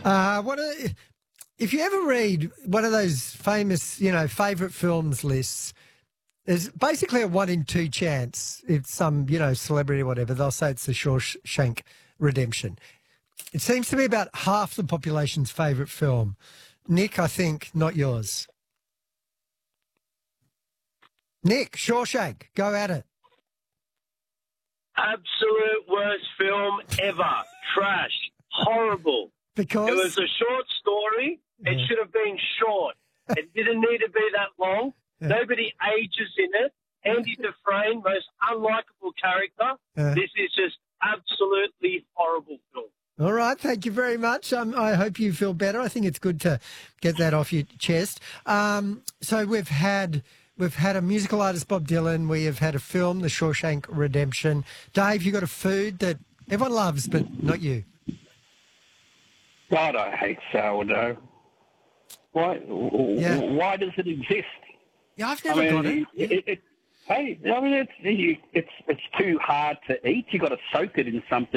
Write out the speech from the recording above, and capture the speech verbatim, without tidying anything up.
Uh, what are, if you ever read one of those famous, you know, favourite films lists, there's basically a one in two chance if some, you know, celebrity or whatever, they'll say it's the Shawshank Redemption. It seems to be about half the population's favourite film. Nick, I think, not yours. Nick, Shawshank, go at it. Absolute worst film ever. Trash. Horrible. Because? It was a short story. It Yeah. should have been short. It didn't need to be that long. Yeah. Nobody ages in it. Andy Dufresne, most unlikable character. Yeah. This is just absolutely horrible film. All right, thank you very much. Um, I hope you feel better. I think it's good to get that off your chest. Um, so we've had we've had a musical artist, Bob Dylan. We have had a film, The Shawshank Redemption. Dave, you got a food that everyone loves, but not you. God, I hate sourdough. Why? Yeah. Why does it exist? Yeah, I've never I mean, got it. it, it, it hey, I mean, it's it's it's too hard to eat. You got to soak it in something.